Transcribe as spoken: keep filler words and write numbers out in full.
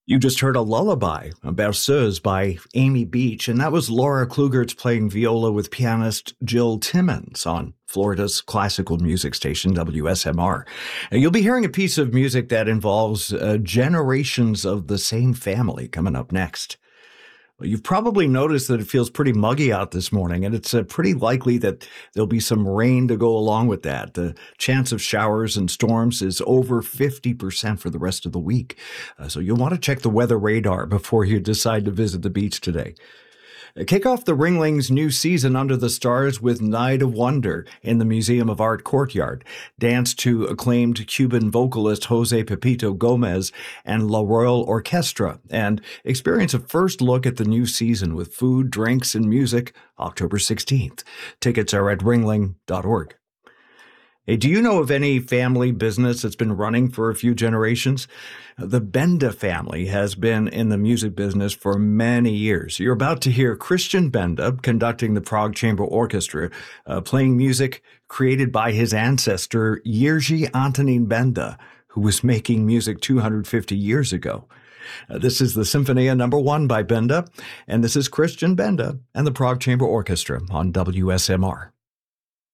You just heard a lullaby, a berceuse by Amy Beach, and that was Laura Klugertz playing viola with pianist Jill Timmons on Florida's classical music station, W S M R. And you'll be hearing a piece of music that involves uh, generations of the same family coming up next. Well, you've probably noticed that it feels pretty muggy out this morning, and it's uh, pretty likely that there'll be some rain to go along with that. The chance of showers and storms is over fifty percent for the rest of the week. Uh, so you'll want to check the weather radar before you decide to visit the beach today. Kick off the Ringlings' new season under the stars with Night of Wonder in the Museum of Art courtyard. Dance to acclaimed Cuban vocalist Jose Pepito Gomez and La Royal Orchestra, and experience a first look at the new season with food, drinks, and music October sixteenth. Tickets are at ringling dot org. Hey, do you know of any family business that's been running for a few generations? The Benda family has been in the music business for many years. You're about to hear Christian Benda conducting the Prague Chamber Orchestra, uh, playing music created by his ancestor, Jiří Antonín Benda, who was making music two hundred fifty years ago. Uh, this is the Symphonia Number One by Benda, and this is Christian Benda and the Prague Chamber Orchestra on W S M R.